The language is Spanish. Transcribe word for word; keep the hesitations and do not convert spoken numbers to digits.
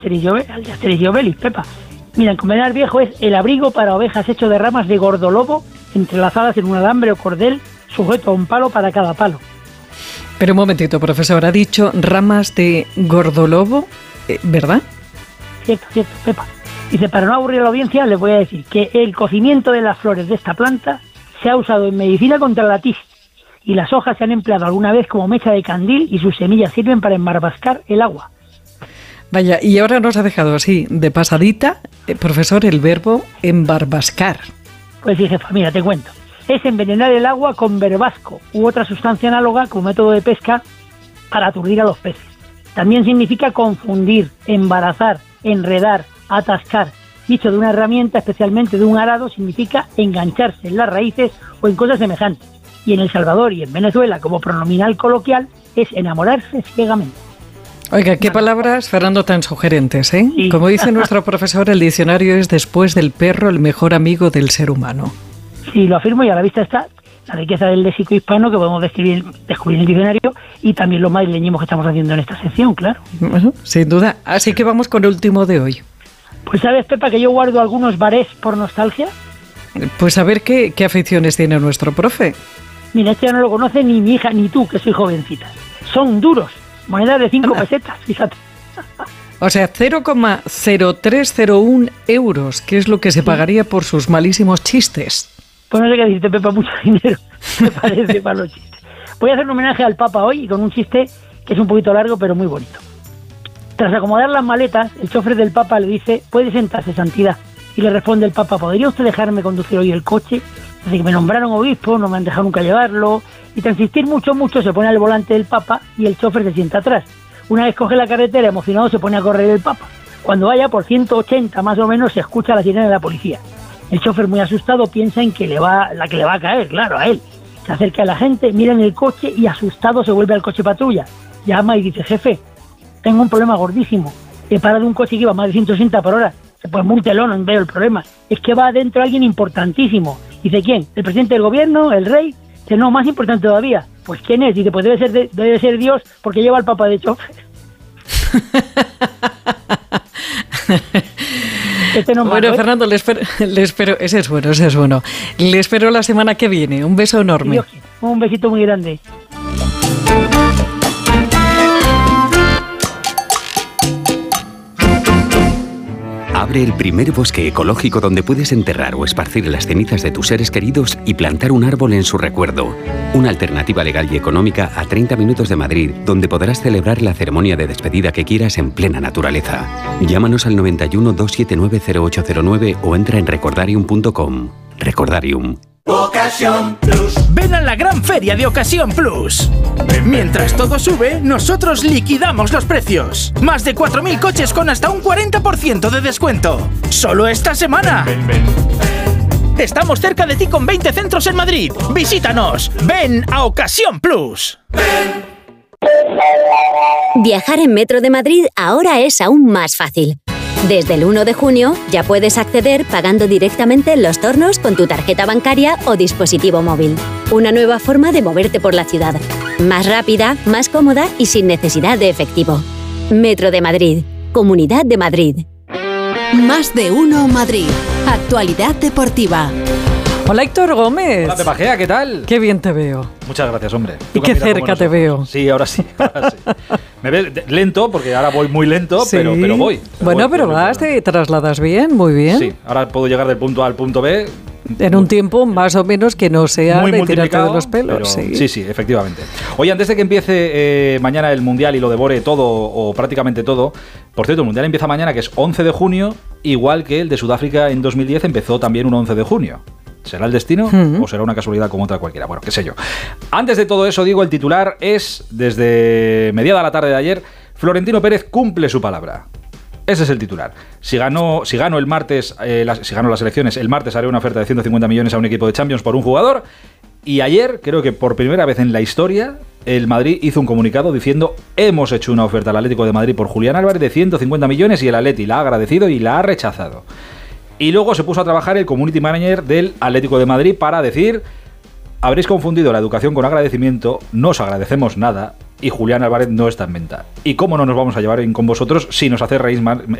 al de Asterix y Obelix, Pepa. Mira, el comedor viejo es el abrigo para ovejas hecho de ramas de gordolobo entrelazadas en un alambre o cordel sujeto a un palo para cada palo. Pero un momentito, profesor, ha dicho ramas de gordolobo, ¿verdad? Cierto, cierto, Pepa. Dice, para no aburrir a la audiencia, les voy a decir que el cocimiento de las flores de esta planta se ha usado en medicina contra la tisis y las hojas se han empleado alguna vez como mecha de candil y sus semillas sirven para embarbascar el agua. Vaya, y ahora nos ha dejado así, de pasadita, eh, profesor, el verbo embarbascar. Pues sí, jefa, mira, te cuento. Es envenenar el agua con verbasco u otra sustancia análoga como método de pesca para aturdir a los peces. También significa confundir, embarazar, enredar, atascar. Dicho de una herramienta, especialmente de un arado, significa engancharse en las raíces o en cosas semejantes. Y en El Salvador y en Venezuela, como pronominal coloquial, es enamorarse ciegamente. Oiga, qué palabras, Fernando, tan sugerentes, ¿eh? Sí. Como dice nuestro profesor, el diccionario es, después del perro, el mejor amigo del ser humano. Sí, lo afirmo, y a la vista está la riqueza del léxico hispano que podemos describir, descubrir en el diccionario, y también los madrileñismos que estamos haciendo en esta sección, claro. Bueno, sin duda. Así que vamos con el último de hoy. Pues sabes, Pepa, que yo guardo algunos barés por nostalgia. Pues a ver qué, qué aficiones tiene nuestro profe. Mira, este ya no lo conoce ni mi hija ni tú, que soy jovencita. Son duros, monedas de cinco pesetas, fíjate. O sea, cero coma cero tres cero uno euros, que es lo que se pagaría por sus malísimos chistes. Pues no sé qué decirte, Pepa, mucho dinero me parece para los chistes. Voy a hacer un homenaje al Papa hoy con un chiste que es un poquito largo, pero muy bonito. Tras acomodar las maletas, el chofer del Papa le dice, ¿puede sentarse, santidad? Y le responde el Papa, ¿podría usted dejarme conducir hoy el coche? Desde que me nombraron obispo, no me han dejado nunca llevarlo. Y tras insistir mucho, mucho, se pone al volante del Papa y el chofer se sienta atrás. Una vez coge la carretera, emocionado, se pone a correr el Papa. Cuando vaya por ciento ochenta más o menos, se escucha la sirena de la policía. El chofer, muy asustado, piensa en que le va, la que le va a caer, claro, a él. Se acerca a la gente, mira en el coche y asustado se vuelve al coche patrulla. Llama y dice, jefe, tengo un problema gordísimo. He parado un coche que iba a más de ciento ochenta por hora. Pues muy telón, no veo el problema. Es que va adentro alguien importantísimo. Dice, ¿quién? ¿El presidente del gobierno? ¿El rey? Dice, no, más importante todavía. Pues ¿quién es? Dice, pues debe ser, de, debe ser Dios, porque lleva al Papa de chofer. Este no bueno, malo, ¿eh? Fernando, le espero, le espero, ese es bueno, ese es bueno. Le espero la semana que viene. Un beso enorme. Dios, un besito muy grande. Abre el primer bosque ecológico donde puedes enterrar o esparcir las cenizas de tus seres queridos y plantar un árbol en su recuerdo. Una alternativa legal y económica a treinta minutos de Madrid, donde podrás celebrar la ceremonia de despedida que quieras en plena naturaleza. Llámanos al noventa y uno, doscientos setenta y nueve, cero ocho cero nueve o entra en recordarium punto com. Recordarium. Ocasión Plus. Ven a la gran feria de Ocasión Plus. Mientras todo sube, nosotros liquidamos los precios. Más de cuatro mil coches con hasta un cuarenta por ciento de descuento. Solo esta semana. Ven, ven. Estamos cerca de ti con veinte centros en Madrid. Visítanos. Ven a Ocasión Plus. Ven. Viajar en Metro de Madrid ahora es aún más fácil. Desde el uno de junio ya puedes acceder pagando directamente en los tornos con tu tarjeta bancaria o dispositivo móvil. Una nueva forma de moverte por la ciudad. Más rápida, más cómoda y sin necesidad de efectivo. Metro de Madrid. Comunidad de Madrid. Más de uno Madrid. Actualidad deportiva. Hola, Héctor Gómez. Hola, Pepa Gea, ¿qué tal? Qué bien te veo. Muchas gracias, hombre. Y qué cerca te veo. Sí, ahora sí, ahora sí. Me ves lento, porque ahora voy muy lento, sí. pero, pero voy. Pero bueno, voy, pero voy, vas, voy. te trasladas bien, muy bien. Sí, ahora puedo llegar del punto A al punto B. En un tiempo más o menos que no sea muy de tirarte de los pelos. Pero, sí. sí, sí, efectivamente. Oye, antes de que empiece eh, mañana el Mundial y lo devore todo o prácticamente todo, por cierto, el Mundial empieza mañana, que es once de junio, igual que el de Sudáfrica en dos mil diez empezó también un once de junio. ¿Será el destino uh-huh. o será una casualidad como otra cualquiera? Bueno, qué sé yo. Antes de todo eso, digo, el titular es, desde mediada la tarde de ayer, Florentino Pérez cumple su palabra. Ese es el titular. Si ganó, si ganó el martes, eh, las, si ganó las elecciones, el martes haré una oferta de ciento cincuenta millones a un equipo de Champions por un jugador. Y ayer, creo que por primera vez en la historia, el Madrid hizo un comunicado diciendo: hemos hecho una oferta al Atlético de Madrid por Julián Álvarez de ciento cincuenta millones y el Atleti la ha agradecido y la ha rechazado. Y luego se puso a trabajar el community manager del Atlético de Madrid para decir: habréis confundido la educación con agradecimiento, no os agradecemos nada, y Julián Álvarez no está en venta. ¿Y cómo no nos vamos a llevar bien con vosotros si nos hace reír más,